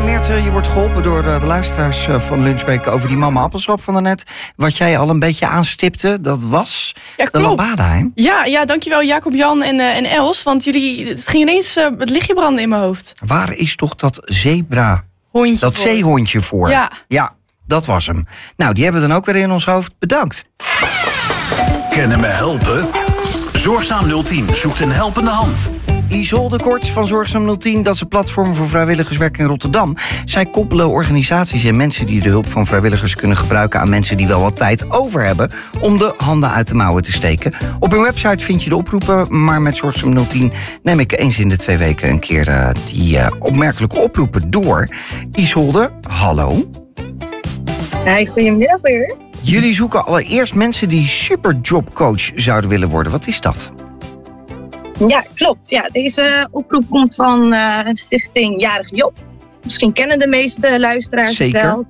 Meerte, je wordt geholpen door de luisteraars van Lunchbreak over die mama appelsap van daarnet. Wat jij al een beetje aanstipte, dat was de lambada, hè? Ja, dankjewel Jacob-Jan en Els. Want het ging ineens het lichtje branden in mijn hoofd. Waar is toch dat Hondje dat zeehondje voor? Ja, dat was hem. Nou, die hebben we dan ook weer in ons hoofd. Bedankt. Kennen me helpen? Zorgzaam 010 zoekt een helpende hand. Isolde Korts van Zorgzaam 010, dat is een platform voor vrijwilligerswerk in Rotterdam. Zij koppelen organisaties en mensen die de hulp van vrijwilligers kunnen gebruiken aan mensen die wel wat tijd over hebben om de handen uit de mouwen te steken. Op hun website vind je de oproepen, maar met Zorgzaam 010 neem ik eens in de 2 weken een keer die opmerkelijke oproepen door. Isolde, hallo. Hey, goedemiddag weer. Jullie zoeken allereerst mensen die superjobcoach zouden willen worden. Wat is dat? Ja, klopt. Ja, deze oproep komt van Stichting Jarig Job. Misschien kennen de meeste luisteraars het wel.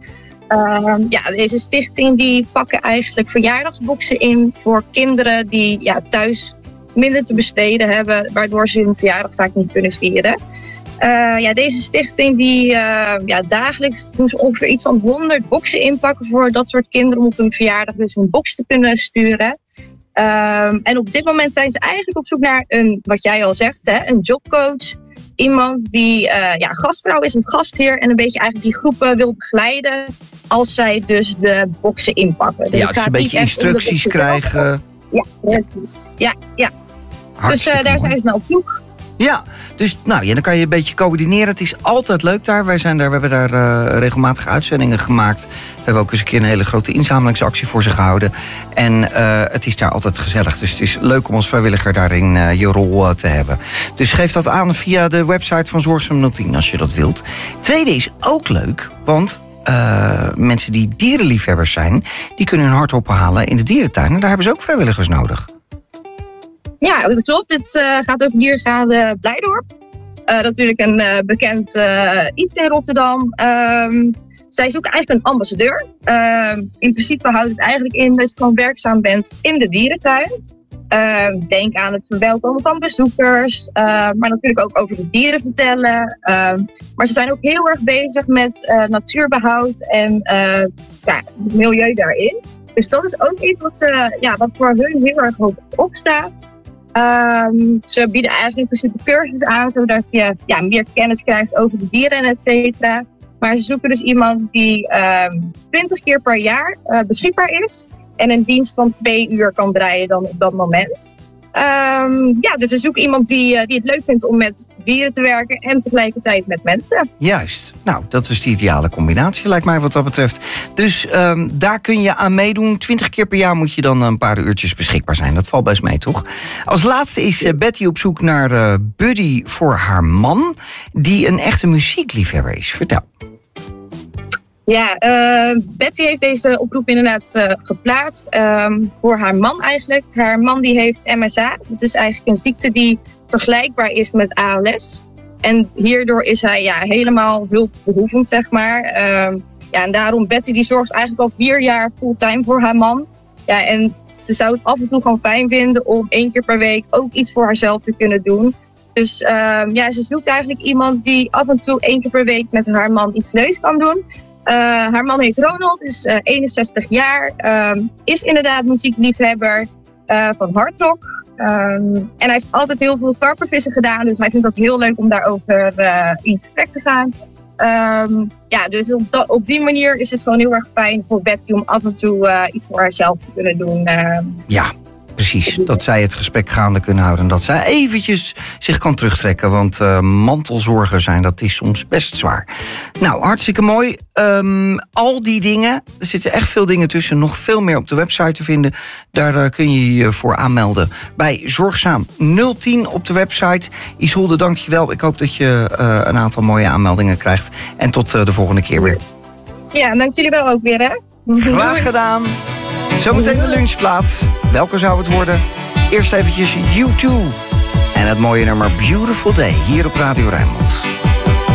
Deze stichting die pakken eigenlijk verjaardagsboxen in voor kinderen die thuis minder te besteden hebben, waardoor ze hun verjaardag vaak niet kunnen vieren. Deze stichting die dagelijks doen ze ongeveer iets van 100 boxen inpakken voor dat soort kinderen om op hun verjaardag dus een box te kunnen sturen. En op dit moment zijn ze eigenlijk op zoek naar wat jij al zegt, een jobcoach. Iemand die gastvrouw is of gastheer en een beetje eigenlijk die groepen wil begeleiden als zij dus de boxen inpakken. Dus als ze een beetje instructies krijgen. Ja, precies. Ja. Dus daar zijn ze nou op zoek. Ja, dus dan kan je een beetje coördineren. Het is altijd leuk daar. We hebben daar regelmatig uitzendingen gemaakt. We hebben ook eens een keer een hele grote inzamelingsactie voor ze gehouden. En het is daar altijd gezellig. Dus het is leuk om als vrijwilliger daarin je rol te hebben. Dus geef dat aan via de website van Zorgzaam 010 als je dat wilt. Tweede is ook leuk, want mensen die dierenliefhebbers zijn, die kunnen hun hart ophalen in de dierentuin. En daar hebben ze ook vrijwilligers nodig. Ja, dat klopt. Dit gaat over Diergaarde Blijdorp. Natuurlijk een bekend iets in Rotterdam. Zij zoeken eigenlijk een ambassadeur. In principe houdt het eigenlijk in dat je gewoon werkzaam bent in de dierentuin. Denk aan het verwelkomen van bezoekers. Maar natuurlijk ook over de dieren vertellen. Maar ze zijn ook heel erg bezig met natuurbehoud en het milieu daarin. Dus dat is ook iets wat voor hun heel erg hoog opstaat. Ze bieden eigenlijk in principe cursussen aan, zodat je meer kennis krijgt over de dieren en et cetera. Maar ze zoeken dus iemand die 20 keer per jaar beschikbaar is en een dienst van 2 uur kan draaien dan op dat moment. Dus ze zoeken iemand die het leuk vindt om met dieren te werken en tegelijkertijd met mensen. Juist. Nou, dat is de ideale combinatie, lijkt mij wat dat betreft. Dus daar kun je aan meedoen. 20 keer per jaar moet je dan een paar uurtjes beschikbaar zijn. Dat valt best mee, toch? Als laatste is Betty op zoek naar Buddy voor haar man, die een echte muziekliefhebber is. Vertel. Ja, Betty heeft deze oproep inderdaad geplaatst voor haar man eigenlijk. Haar man die heeft MSA. Dat is eigenlijk een ziekte die vergelijkbaar is met ALS. En hierdoor is hij helemaal hulpbehoevend, zeg maar. En daarom, Betty die zorgt eigenlijk al 4 jaar fulltime voor haar man. Ja, en ze zou het af en toe gewoon fijn vinden om 1 keer per week ook iets voor haarzelf te kunnen doen. Dus ze zoekt eigenlijk iemand die af en toe 1 keer per week met haar man iets leuks kan doen. Haar man heet Ronald, is 61 jaar, is inderdaad muziekliefhebber van hardrock. En hij heeft altijd heel veel karpervissen gedaan, dus hij vindt dat heel leuk om daarover in gesprek te gaan. Dus op die manier is het gewoon heel erg fijn voor Betty om af en toe iets voor haarzelf te kunnen doen. Precies, dat zij het gesprek gaande kunnen houden. En dat zij eventjes zich kan terugtrekken. Want mantelzorger zijn, dat is soms best zwaar. Nou, hartstikke mooi. Al die dingen, er zitten echt veel dingen tussen. Nog veel meer op de website te vinden. Daar kun je je voor aanmelden. Bij Zorgzaam 010 op de website. Isolde, dank je wel. Ik hoop dat je een aantal mooie aanmeldingen krijgt. En tot de volgende keer weer. Ja, dank jullie wel ook weer, hè. Graag gedaan. Zometeen de lunchplaat. Welke zou het worden? Eerst eventjes U2. En het mooie nummer Beautiful Day hier op Radio Rijnmond.